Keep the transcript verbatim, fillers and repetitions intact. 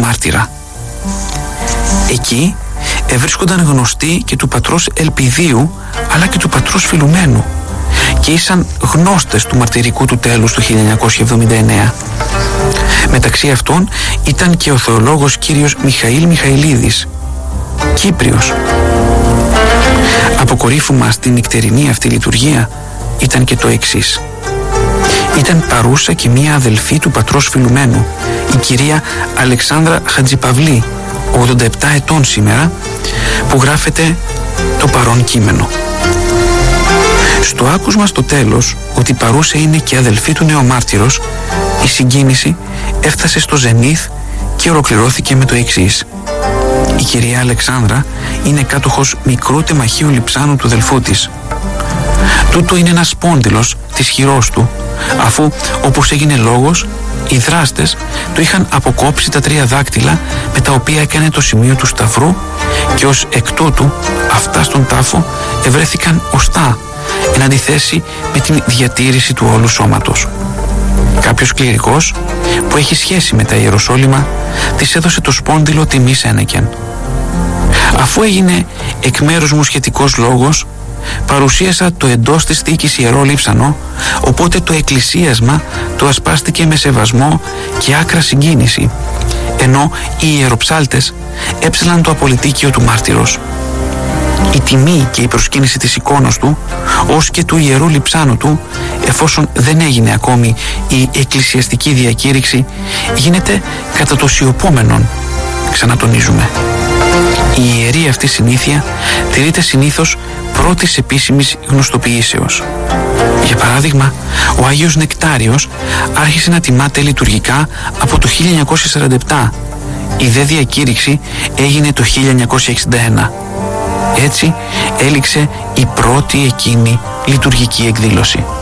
μάρτυρα. Εκεί ευρίσκονταν γνωστοί και του πατρός Ελπιδίου αλλά και του πατρός Φιλουμένου και ήσαν γνώστες του μαρτυρικού του τέλους του χίλια εννιακόσια εβδομήντα εννέα. Μεταξύ αυτών ήταν και ο θεολόγος κύριος Μιχαήλ Μιχαηλίδης, Κύπριος. Αποκορύφωμα στην νυχτερινή αυτή λειτουργία ήταν και το εξής. Ήταν παρούσα και μία αδελφή του πατρός Φιλουμένου, η κυρία Αλεξάνδρα Χατζηπαυλή, ογδόντα επτά ετών σήμερα, που γράφεται το παρόν κείμενο. Στο άκουσμα στο τέλος ότι παρούσα είναι και αδελφή του νεομάρτυρος, η συγκίνηση έφτασε στο ζενήθ και ολοκληρώθηκε με το εξής. Η κυρία Αλεξάνδρα είναι κάτοχος μικρού τεμαχίου λιψάνου του δελφού της. Τούτο είναι ένας σπόνδυλος της χειρός του, αφού, όπως έγινε λόγος, οι δράστες του είχαν αποκόψει τα τρία δάκτυλα με τα οποία έκανε το σημείο του σταυρού και ως εκ τούτου αυτά στον τάφο ευρέθηκαν οστά εν αντιθέσει με την διατήρηση του όλου σώματος. Κάποιος κληρικός που έχει σχέση με τα Ιεροσόλυμα της έδωσε το σπόνδυλο τιμής ένεκεν. Αφού έγινε εκ μέρους μου σχετικός λόγος, παρουσίασα το εντός της θήκης ιερό λείψανο, οπότε το εκκλησίασμα το ασπάστηκε με σεβασμό και άκρα συγκίνηση, ενώ οι ιεροψάλτες έψελαν το απολυτίκιο του μάρτυρος. Η τιμή και η προσκύνηση της εικόνος του, ως και του ιερού λειψάνου του, εφόσον δεν έγινε ακόμη η εκκλησιαστική διακήρυξη, γίνεται κατά το σιωπόμενον, ξανατονίζουμε. Η ιερή αυτή συνήθεια τηρείται συνήθως πρώτης επίσημης γνωστοποιήσεως. Για παράδειγμα, ο Άγιος Νεκτάριος άρχισε να τιμάται λειτουργικά από το χίλια εννιακόσια σαράντα επτά. Η δε διακήρυξη έγινε το χίλια εννιακόσια εξήντα ένα. Έτσι έληξε η πρώτη εκείνη λειτουργική εκδήλωση.